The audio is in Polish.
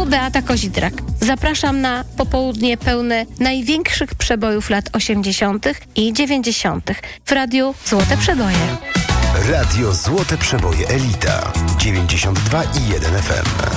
Beata Kozidrak. Zapraszam na popołudnie pełne największych przebojów lat 80. i 90. w Radiu Złote Przeboje. Radio Złote Przeboje Elita 92,1 FM.